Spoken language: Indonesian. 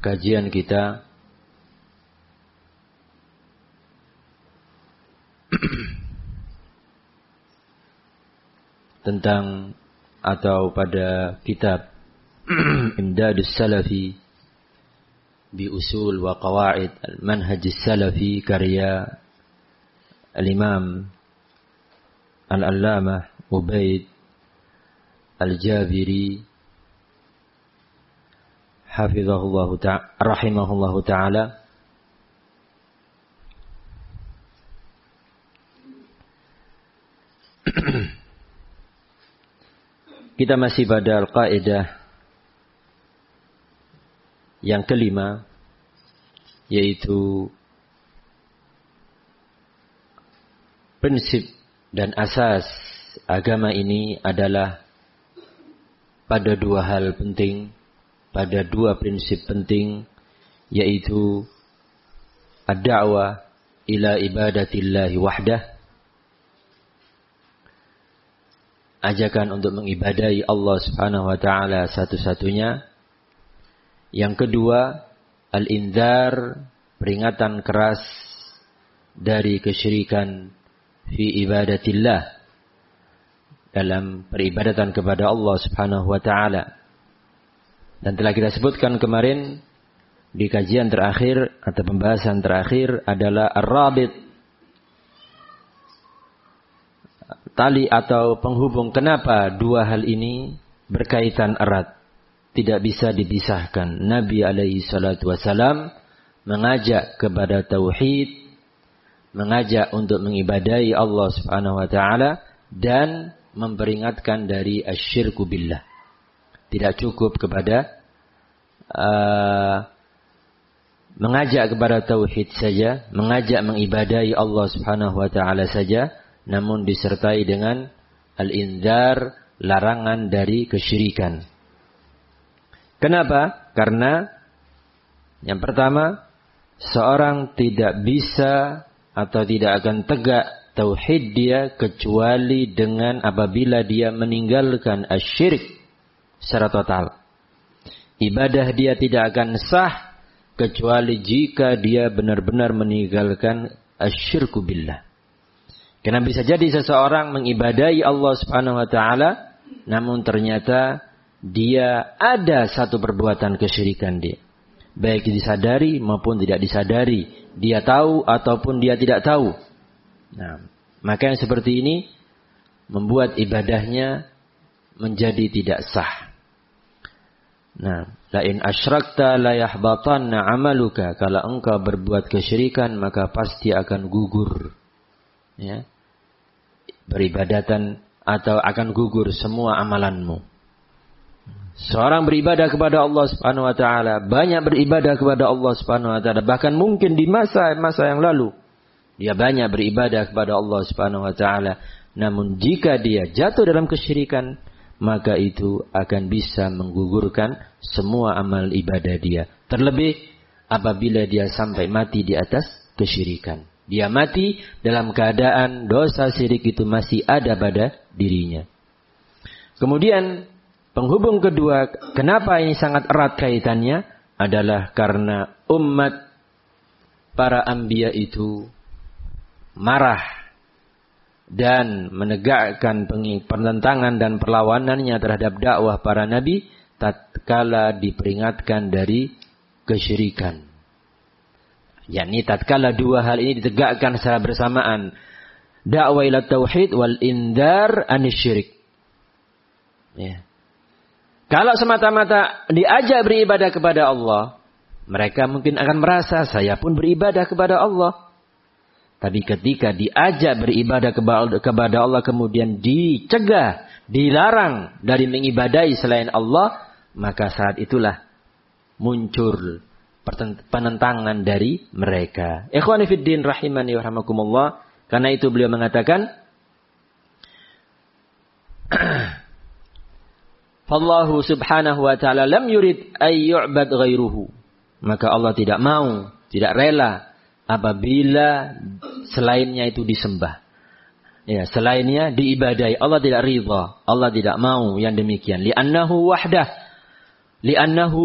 kajian kita tentang atau pada kitab Imdadus Salafi bi Usul wa Qawaid Al-Manhaj Salafi karya Al-Imam Al-Allamah Ubaid Al-Jabiri rahimahullahu ta'ala. Kita masih pada al-qaidah yang kelima, yaitu prinsip dan asas agama ini adalah pada dua hal penting, pada dua prinsip penting, yaitu ad-da'wah ila ibadatillahi wahdah, ajakan untuk mengibadahi Allah Subhanahu wa taala satu-satunya. Yang kedua, al-indzar, peringatan keras dari kesyirikan fi ibadatillah, dalam peribadatan kepada Allah Subhanahu wa taala. Dan telah kita sebutkan kemarin di kajian terakhir atau pembahasan terakhir adalah ar-rabit, tali atau penghubung. Kenapa dua hal ini berkaitan erat, tidak bisa dipisahkan. Nabi alaihi salatu wasalam mengajak kepada tauhid, mengajak untuk mengibadahi Allah Subhanahu wa taala, dan memperingatkan dari asyirku billah. Tidak cukup kepada mengajak kepada tauhid saja, mengajak mengibadahi Allah Subhanahu wa taala saja, namun disertai dengan al-indzar, larangan dari kesyirikan. Kenapa? Karena yang pertama, seorang tidak bisa atau tidak akan tegak tauhid dia kecuali dengan apabila dia meninggalkan asyirik secara total. Ibadah dia tidak akan sah kecuali jika dia benar-benar meninggalkan asyirku billah. Karena bisa jadi seseorang mengibadahi Allah Subhanahu wa taala, namun ternyata dia ada satu perbuatan kesyirikan dia, baik disadari maupun tidak disadari, dia tahu ataupun dia tidak tahu. Nah, maka yang seperti ini membuat ibadahnya menjadi tidak sah. Nah, la in asyrakta la yahbatanna amaluka, kalau engkau berbuat kesyirikan maka pasti akan gugur, ya, beribadatan atau akan gugur semua amalanmu. Seorang beribadah kepada Allah Subhanahu wa taala, banyak beribadah kepada Allah Subhanahu wa taala, bahkan mungkin di masa-masa yang lalu dia banyak beribadah kepada Allah Subhanahu wa taala, namun jika dia jatuh dalam kesyirikan, maka itu akan bisa menggugurkan semua amal ibadah dia. Terlebih apabila dia sampai mati di atas kesyirikan. Dia mati dalam keadaan dosa syirik itu masih ada pada dirinya. Kemudian penghubung kedua, kenapa ini sangat erat kaitannya, adalah karena umat para anbiya itu marah dan menegakkan penentangan dan perlawanannya terhadap dakwah para nabi tatkala diperingatkan dari kesyirikan. Yakni tatkala dua hal ini ditegakkan secara bersamaan, dakwah ila tauhid wal indar anisyirik. Ya. Kalau semata-mata diajak beribadah kepada Allah, mereka mungkin akan merasa saya pun beribadah kepada Allah. Tapi ketika diajak beribadah kepada Allah kemudian dicegah, dilarang dari mengibadahi selain Allah, maka saat itulah muncul penentangan dari mereka. Ikhwani fid din rahimani wa rahimakumullah. Karena itu beliau mengatakan, Fallahu subhanahu wa ta'ala lam yurid ay yu'bad ghairuhu. Maka Allah tidak mau, tidak rela apabila selainnya itu disembah. Ya, selainnya diibadahi. Allah tidak ridha, Allah tidak mau yang demikian. Li'annahu wahdah. Li'annahu